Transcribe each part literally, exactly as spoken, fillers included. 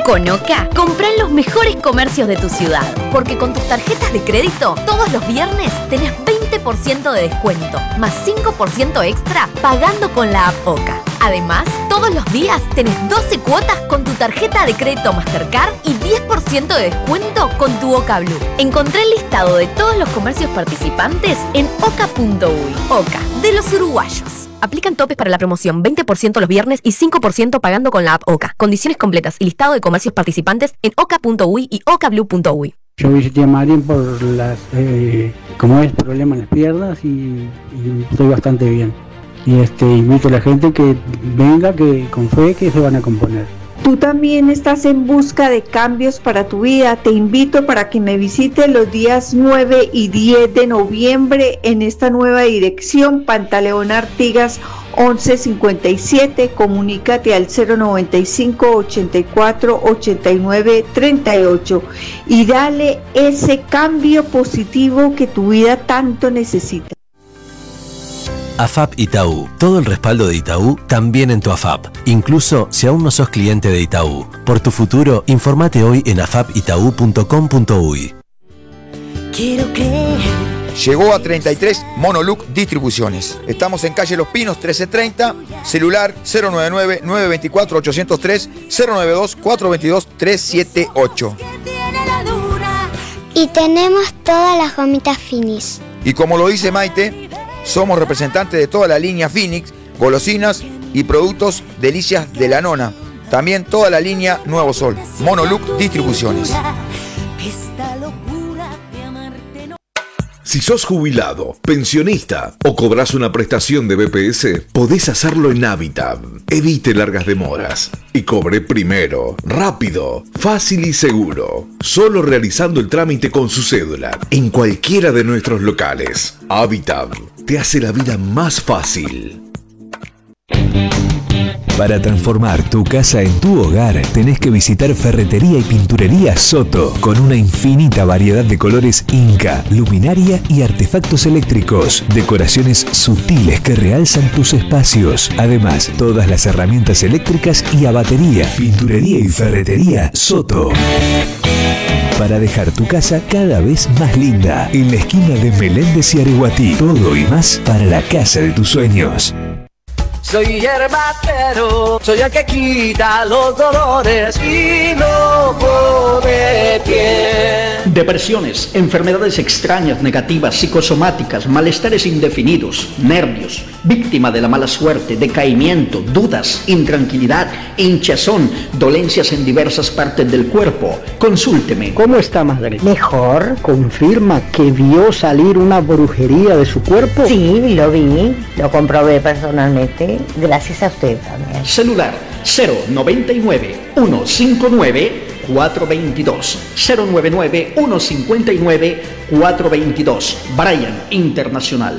Con Oca, comprá en los mejores comercios de tu ciudad. Porque con tus tarjetas de crédito, todos los viernes tenés veinte por ciento de descuento, más cinco por ciento extra pagando con la app Oca. Además, todos los días tenés doce cuotas con tu tarjeta de crédito Mastercard y diez por ciento de descuento con tu Oca Blue. Encontrá el listado de todos los comercios participantes en oca punto uy. Oca, de los uruguayos. Aplican topes para la promoción, veinte por ciento los viernes y cinco por ciento pagando con la app Oca. Condiciones completas y listado de comercios participantes en oca punto uy y oca blue punto uy. Yo visité a Marín por las, eh, como es, problema en las piernas y, y estoy bastante bien. Y este invito a la gente que venga, que con fe, que se van a componer. Tú también estás en busca de cambios para tu vida. Te invito para que me visites los días nueve y diez de noviembre en esta nueva dirección, Pantaleón Artigas once cincuenta y siete. Comunícate al cero noventa y cinco, ochenta y cuatro, ochenta y nueve, treinta y ocho y dale ese cambio positivo que tu vida tanto necesita. AFAP Itaú. Todo el respaldo de Itaú también en tu AFAP. Incluso si aún no sos cliente de Itaú. Por tu futuro, informate hoy en afap itaú punto com punto uy. Quiero creer. Llegó a treinta y tres Monoluc Distribuciones. Estamos en calle Los Pinos trece treinta, celular cero nueve nueve, nueve dos cuatro, ocho cero tres, cero nueve dos, cuatro dos dos, tres siete ocho. Y tenemos todas las gomitas Finis. Y como lo dice Maite, somos representantes de toda la línea Phoenix, golosinas y productos Delicias de la Nona. También toda la línea Nuevo Sol. Monoluc Distribuciones. Si sos jubilado, pensionista o cobras una prestación de B P S, podés hacerlo en Habitat. Evite largas demoras y cobre primero, rápido, fácil y seguro. Solo realizando el trámite con su cédula en cualquiera de nuestros locales. Habitat te hace la vida más fácil. Para transformar tu casa en tu hogar, tenés que visitar Ferretería y Pinturería Soto, con una infinita variedad de colores Inca, luminaria y artefactos eléctricos, decoraciones sutiles que realzan tus espacios. Además, todas las herramientas eléctricas y a batería. Pinturería y Ferretería Soto. Para dejar tu casa cada vez más linda, en la esquina de Meléndez y Areguatí. Todo y más para la casa de tus sueños. Soy yerbatero, soy el que quita los dolores y no pone pie. Depresiones, enfermedades extrañas, negativas, psicosomáticas, malestares indefinidos, nervios, víctima de la mala suerte, decaimiento, dudas, intranquilidad, hinchazón, dolencias en diversas partes del cuerpo. Consúlteme. ¿Cómo está, Margarita? Mejor. ¿Confirma que vio salir una brujería de su cuerpo? Sí, lo vi, lo comprobé personalmente. Gracias a usted también. Celular cero noventa y nueve, ciento cincuenta y nueve, cuatrocientos veintidós. cero noventa y nueve, ciento cincuenta y nueve, cuatrocientos veintidós. Brian Internacional.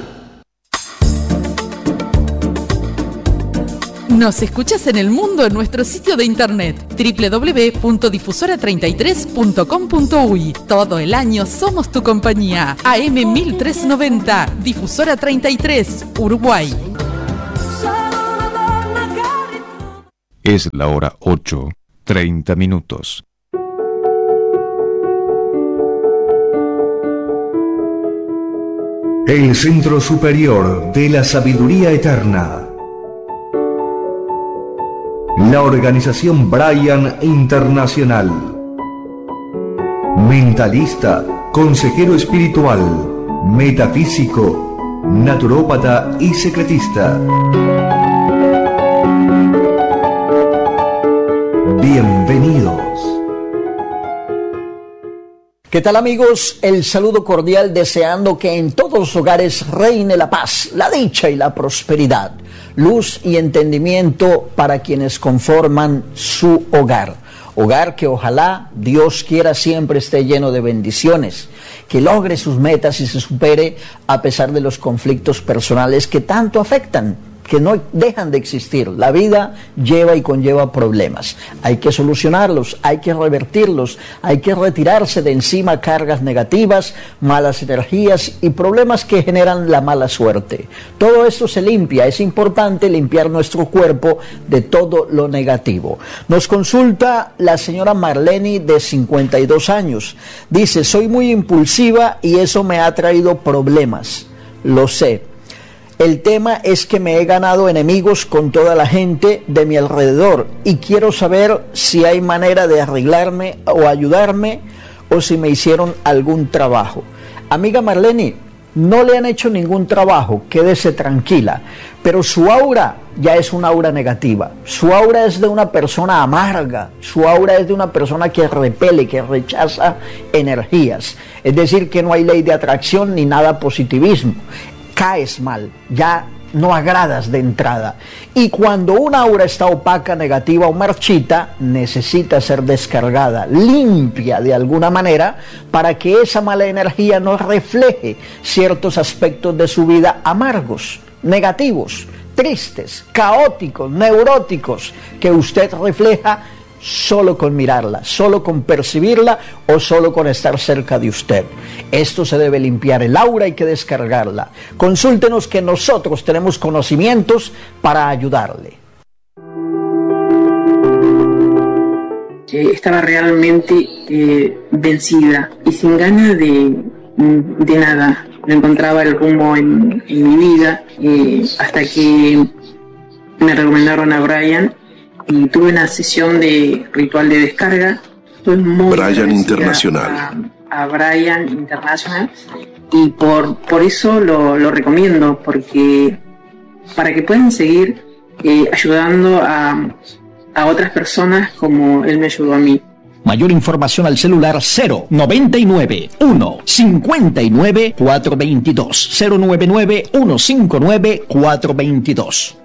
Nos escuchas en el mundo en nuestro sitio de internet doble u doble u doble u punto difusora treinta y tres punto com punto uy. Todo el año somos tu compañía. A M mil trescientos noventa, Difusora treinta y tres, Uruguay. Es la hora ocho, treinta minutos. El Centro Superior de la Sabiduría Eterna. La organización Brian Internacional. Mentalista, consejero espiritual, metafísico, naturópata y secretista. Bienvenidos. ¿Qué tal, amigos? El saludo cordial, deseando que en todos los hogares reine la paz, la dicha y la prosperidad, luz y entendimiento para quienes conforman su hogar. Hogar que ojalá Dios quiera siempre esté lleno de bendiciones, que logre sus metas y se supere a pesar de los conflictos personales que tanto afectan. que no dejan de existir. La vida lleva y conlleva problemas. Hay que solucionarlos, hay que revertirlos, hay que retirarse de encima cargas negativas, malas energías y problemas que generan la mala suerte. Todo esto se limpia. Es importante limpiar nuestro cuerpo de todo lo negativo. Nos consulta la señora Marlene, de cincuenta y dos años. Dice: soy muy impulsiva y eso me ha traído problemas. Lo sé. El tema es que me he ganado enemigos con toda la gente de mi alrededor y quiero saber si hay manera de arreglarme o ayudarme, o si me hicieron algún trabajo. Amiga Marlene, no le han hecho ningún trabajo, quédese tranquila, pero su aura ya es una aura negativa. Su aura es de una persona amarga, su aura es de una persona que repele, que rechaza energías. Es decir, que no hay ley de atracción ni nada positivismo. Caes mal, ya no agradas de entrada. Y cuando una aura está opaca, negativa o marchita, necesita ser descargada, limpia de alguna manera, para que esa mala energía no refleje ciertos aspectos de su vida amargos, negativos, tristes, caóticos, neuróticos, que usted refleja solo con mirarla, solo con percibirla o solo con estar cerca de usted. Esto se debe limpiar, el aura hay que descargarla. Consúltenos, que nosotros tenemos conocimientos para ayudarle. Estaba realmente eh, vencida y sin ganas de, de nada. No encontraba el rumbo en, en mi vida, eh, hasta que me recomendaron a Brian y tuve una sesión de ritual de descarga. Estoy muy Brian Internacional. A, a Brian International, y por, por eso lo, lo recomiendo, porque para que puedan seguir eh, ayudando a, a otras personas como él me ayudó a mí. Mayor información al celular cero noventa y nueve, uno cincuenta y nueve, cuatrocientos veintidós, cero noventa y nueve, uno cincuenta y nueve, cuatrocientos veintidós.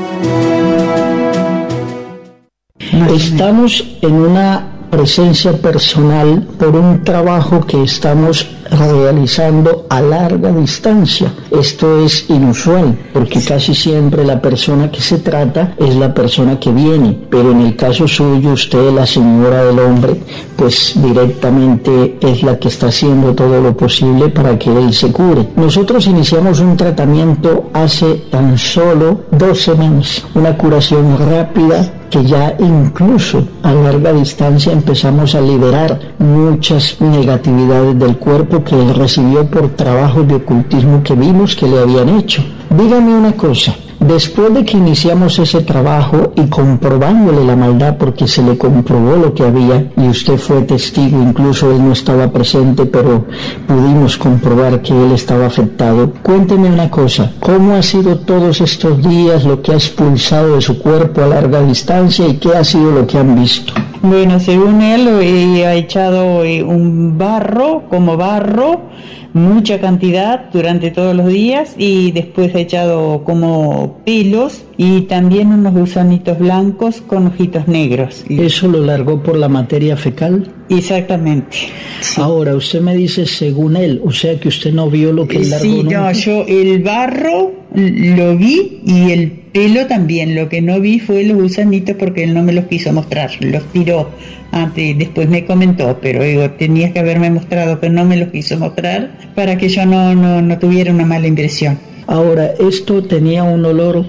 Estamos en una presencia personal por un trabajo que estamos realizando a larga distancia. Esto es inusual, porque casi siempre la persona que se trata es la persona que viene, pero en el caso suyo, usted, la señora del hombre, pues directamente es la que está haciendo todo lo posible para que él se cure. Nosotros iniciamos un tratamiento hace tan solo dos semanas, una curación rápida, que ya incluso a larga distancia empezamos a liberar muchas negatividades del cuerpo que él recibió por trabajos de ocultismo que vimos que le habían hecho. Dígame una cosa, después de que iniciamos ese trabajo y comprobándole la maldad, porque se le comprobó lo que había y usted fue testigo, incluso él no estaba presente, pero pudimos comprobar que él estaba afectado. Cuénteme una cosa, ¿cómo ha sido todos estos días, lo que ha expulsado de su cuerpo a larga distancia y qué ha sido lo que han visto? Bueno, según él, eh, ha echado eh, un barro, como barro, mucha cantidad durante todos los días, y después ha echado como pelos y también unos gusanitos blancos con ojitos negros. ¿Eso lo largó por la materia fecal? Exactamente. Sí. Ahora, usted me dice según él, o sea que usted no vio lo que él largó. Sí, no, yo el barro lo vi y el pelo también. Lo que no vi fue los gusanitos porque él no me los quiso mostrar, los tiró antes, después me comentó, pero digo, tenías que haberme mostrado, pero no me los quiso mostrar para que yo no, no, no tuviera una mala impresión. Ahora, ¿esto tenía un olor?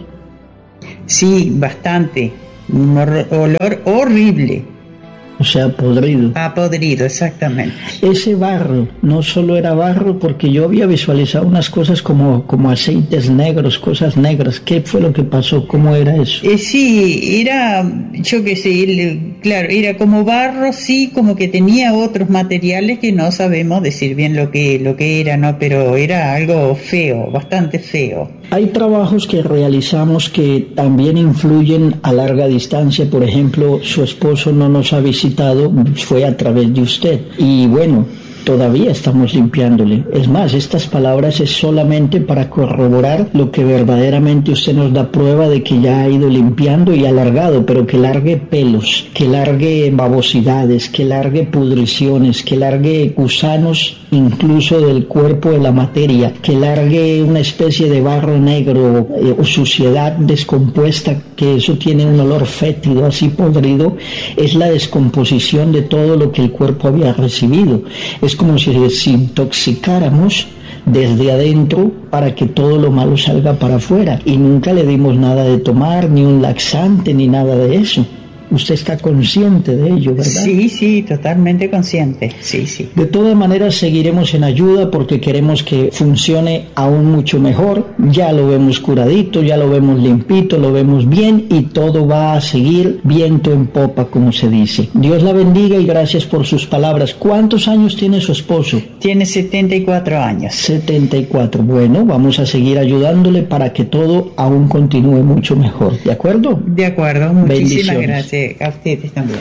Sí, bastante, un olor horrible. O sea, podrido. Ah, podrido, exactamente. Ese barro no solo era barro, porque yo había visualizado unas cosas como, como aceites negros, cosas negras. ¿Qué fue lo que pasó? ¿Cómo era eso? Eh, sí, era, yo qué sé, el, claro, era como barro, sí, como que tenía otros materiales que no sabemos decir bien lo que, lo que era, ¿no? Pero era algo feo, bastante feo. Hay trabajos que realizamos que también influyen a larga distancia. Por ejemplo, su esposo no nos ha visitado, fue a través de usted. Y bueno, todavía estamos limpiándole. Es más, estas palabras es solamente para corroborar lo que verdaderamente usted nos da prueba de que ya ha ido limpiando y alargado, pero que largue pelos, que largue babosidades, que largue pudriciones, que largue gusanos incluso del cuerpo de la materia, que largue una especie de barro negro eh, o suciedad descompuesta, que eso tiene un olor fétido, así podrido. Es la descomposición de todo lo que el cuerpo había recibido. Es como si desintoxicáramos desde adentro para que todo lo malo salga para afuera, y nunca le dimos nada de tomar, ni un laxante, ni nada de eso. Usted está consciente de ello, ¿verdad? Sí, sí, totalmente consciente, sí, sí. De todas maneras, seguiremos en ayuda porque queremos que funcione aún mucho mejor. Ya lo vemos curadito, ya lo vemos limpito, lo vemos bien, y todo va a seguir viento en popa, como se dice. Dios la bendiga y gracias por sus palabras. ¿Cuántos años tiene su esposo? Tiene setenta y cuatro años. setenta y cuatro. Bueno, vamos a seguir ayudándole para que todo aún continúe mucho mejor. ¿De acuerdo? De acuerdo, muchísimas gracias. A ustedes también.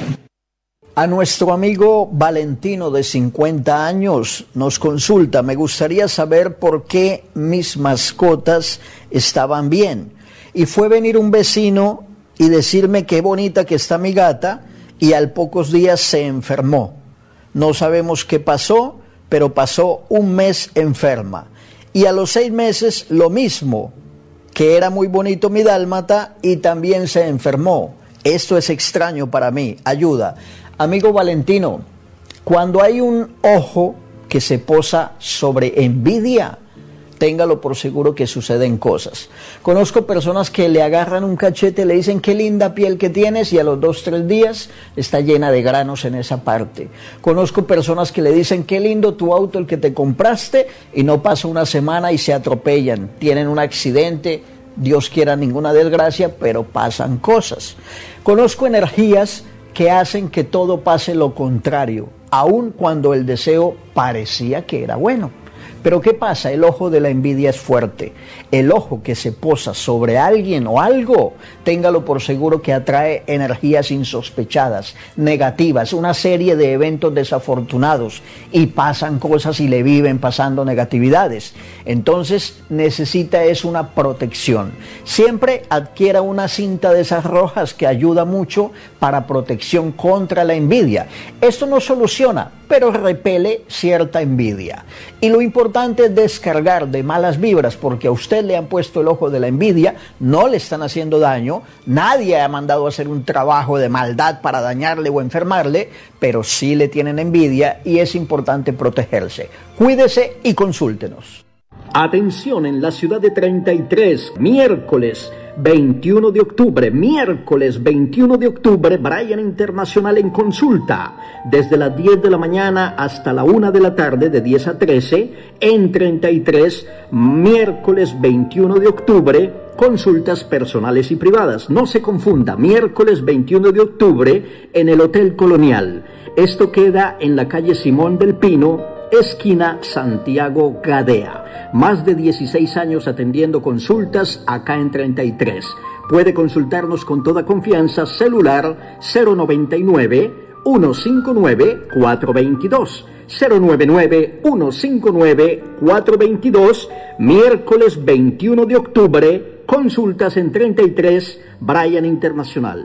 A nuestro amigo Valentino, de cincuenta años, nos consulta: me gustaría saber por qué mis mascotas estaban bien. Y fue venir un vecino y decirme qué bonita que está mi gata, y al pocos días se enfermó. No sabemos qué pasó, pero pasó un mes enferma. Y a los seis meses lo mismo, que era muy bonito mi dálmata, y también se enfermó. Esto es extraño para mí, ayuda. Amigo Valentino, cuando hay un ojo que se posa sobre envidia, téngalo por seguro que suceden cosas. Conozco personas que le agarran un cachete, le dicen qué linda piel que tienes, y a los dos, tres días está llena de granos en esa parte. Conozco personas que le dicen qué lindo tu auto el que te compraste, y no pasa una semana y se atropellan, tienen un accidente. Dios quiera ninguna desgracia, pero pasan cosas. Conozco energías que hacen que todo pase lo contrario, aun cuando el deseo parecía que era bueno. Pero ¿qué pasa? El ojo de la envidia es fuerte. El ojo que se posa sobre alguien o algo, téngalo por seguro que atrae energías insospechadas, negativas, una serie de eventos desafortunados, y pasan cosas y le viven pasando negatividades. Entonces necesita es una protección. Siempre adquiera una cinta de esas rojas que ayuda mucho para protección contra la envidia. Esto no soluciona, pero repele cierta envidia. Y lo importante es descargar de malas vibras, porque a usted le han puesto el ojo de la envidia, no le están haciendo daño, nadie ha mandado a hacer un trabajo de maldad para dañarle o enfermarle, pero sí le tienen envidia y es importante protegerse. Cuídese y consúltenos. Atención, en la ciudad de treinta y tres, miércoles veintiuno de octubre, miércoles veintiuno de octubre, Brian Internacional en consulta, desde las diez de la mañana hasta la una de la tarde, de diez a trece, en treinta y tres, miércoles veintiuno de octubre, consultas personales y privadas. No se confunda, miércoles veintiuno de octubre, en el Hotel Colonial. Esto queda en la calle Simón del Pino, esquina Santiago Gadea. Más de dieciséis años atendiendo consultas acá en treinta y tres. Puede consultarnos con toda confianza, celular cero noventa y nueve, uno cinco nueve, cuatro veintidós, cero noventa y nueve, uno cinco nueve, cuatro veintidós, miércoles veintiuno de octubre, consultas en treinta y tres, Brian Internacional.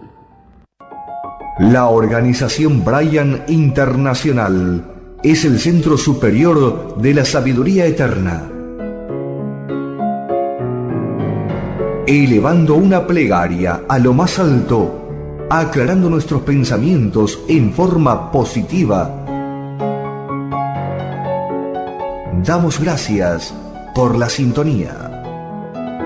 La organización Brian Internacional es el centro superior de la sabiduría eterna, elevando una plegaria a lo más alto, aclarando nuestros pensamientos en forma positiva. Damos gracias por la sintonía.